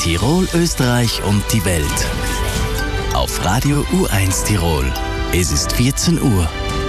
Tirol, Österreich und die Welt. Auf Radio U1 Tirol. Es ist 14 Uhr.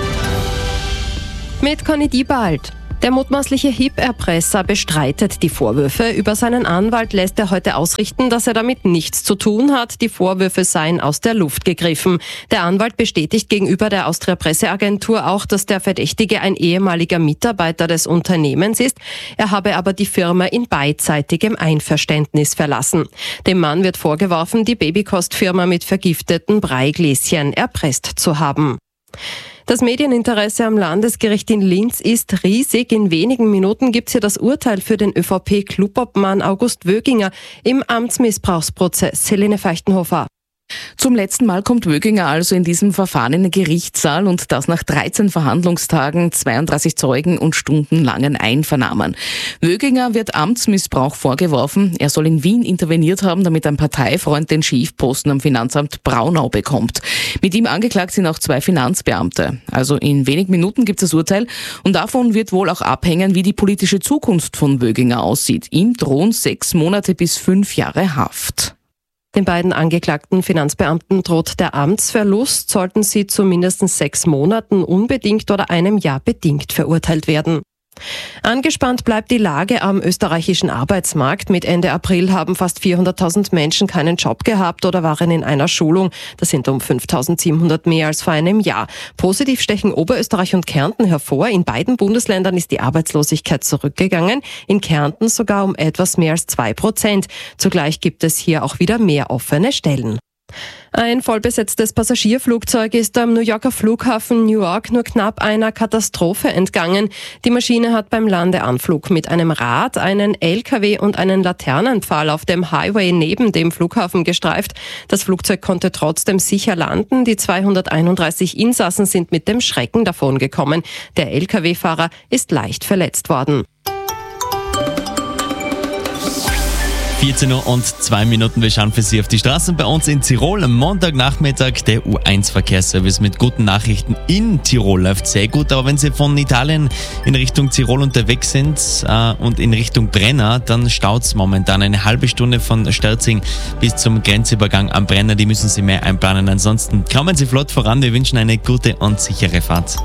Mit Conny Diebald. Der mutmaßliche HIP-Erpresser bestreitet die Vorwürfe. Über seinen Anwalt lässt er heute ausrichten, dass er damit nichts zu tun hat. Die Vorwürfe seien aus der Luft gegriffen. Der Anwalt bestätigt gegenüber der Austria Presseagentur auch, dass der Verdächtige ein ehemaliger Mitarbeiter des Unternehmens ist. Er habe aber die Firma in beidseitigem Einverständnis verlassen. Dem Mann wird vorgeworfen, die Babykostfirma mit vergifteten Breigläschen erpresst zu haben. Das Medieninteresse am Landesgericht in Linz ist riesig. In wenigen Minuten gibt's hier das Urteil für den ÖVP-Clubobmann August Wöginger im Amtsmissbrauchsprozess. Helene Feichtenhofer. Zum letzten Mal kommt Wöginger also in diesem Verfahren in den Gerichtssaal und das nach 13 Verhandlungstagen, 32 Zeugen und stundenlangen Einvernahmen. Wöginger wird Amtsmissbrauch vorgeworfen. Er soll in Wien interveniert haben, damit ein Parteifreund den Chefposten am Finanzamt Braunau bekommt. Mit ihm angeklagt sind auch 2 Finanzbeamte. Also in wenigen Minuten gibt es das Urteil und davon wird wohl auch abhängen, wie die politische Zukunft von Wöginger aussieht. Ihm drohen 6 Monate bis 5 Jahre Haft. Den beiden angeklagten Finanzbeamten droht der Amtsverlust, sollten sie zu mindestens 6 Monaten unbedingt oder einem Jahr bedingt verurteilt werden. Angespannt bleibt die Lage am österreichischen Arbeitsmarkt. Mit Ende April haben fast 400.000 Menschen keinen Job gehabt oder waren in einer Schulung. Das sind um 5.700 mehr als vor einem Jahr. Positiv stechen Oberösterreich und Kärnten hervor. In beiden Bundesländern ist die Arbeitslosigkeit zurückgegangen. In Kärnten sogar um etwas mehr als 2%. Zugleich gibt es hier auch wieder mehr offene Stellen. Ein vollbesetztes Passagierflugzeug ist am New Yorker Flughafen Newark nur knapp einer Katastrophe entgangen. Die Maschine hat beim Landeanflug mit einem Rad, einen LKW und einen Laternenpfahl auf dem Highway neben dem Flughafen gestreift. Das Flugzeug konnte trotzdem sicher landen. Die 231 Insassen sind mit dem Schrecken davongekommen. Der LKW-Fahrer ist leicht verletzt worden. 14 Uhr und 2 Minuten. Wir schauen für Sie auf die Straßen bei uns in Tirol. Am Montagnachmittag der U1-Verkehrsservice mit guten Nachrichten. In Tirol läuft sehr gut, aber wenn Sie von Italien in Richtung Tirol unterwegs sind und in Richtung Brenner, dann staut's momentan eine halbe Stunde von Sterzing bis zum Grenzübergang am Brenner. Die müssen Sie mehr einplanen. Ansonsten kommen Sie flott voran. Wir wünschen eine gute und sichere Fahrt.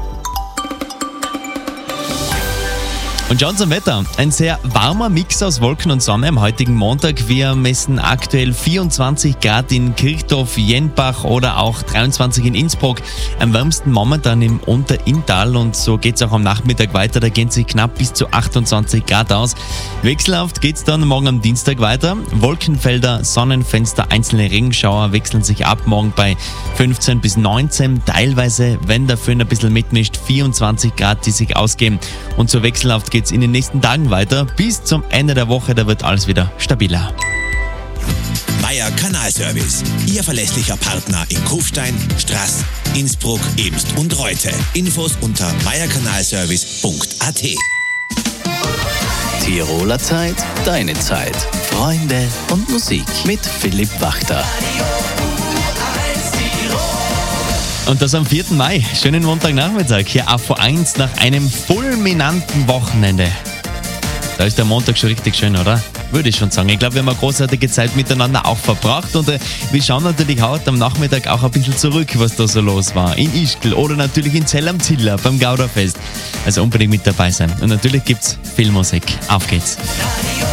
Und schauen zum Wetter. Ein sehr warmer Mix aus Wolken und Sonne am heutigen Montag. Wir messen aktuell 24 Grad in Kirchdorf, Jenbach oder auch 23 in Innsbruck. Am wärmsten momentan im Unterinntal und so geht's auch am Nachmittag weiter. Da gehen sich knapp bis zu 28 Grad aus. Wechselhaft geht's dann morgen am Dienstag weiter. Wolkenfelder, Sonnenfenster, einzelne Regenschauer wechseln sich ab. Morgen bei 15 bis 19. Teilweise, wenn der Föhn ein bisschen mitmischt, 24 Grad, die sich ausgehen. Und so wechselhaft geht's in den nächsten Tagen weiter. Bis zum Ende der Woche, da wird alles wieder stabiler. Meier Kanalservice. Ihr verlässlicher Partner in Kufstein, Straß, Innsbruck, Ebst und Reute. Infos unter meierkanalservice.at. Tiroler Zeit, deine Zeit. Freunde und Musik mit Philipp Wachter. Und das am 4. Mai. Schönen Montagnachmittag hier auf V1 nach einem fulminanten Wochenende. Da ist der Montag schon richtig schön, oder? Würde ich schon sagen. Ich glaube, wir haben eine großartige Zeit miteinander auch verbracht und wir schauen natürlich heute am Nachmittag auch ein bisschen zurück, was da so los war. In Ischgl oder natürlich in Zell am Ziller beim Gauderfest. Also unbedingt mit dabei sein. Und natürlich gibt's viel Musik. Auf geht's.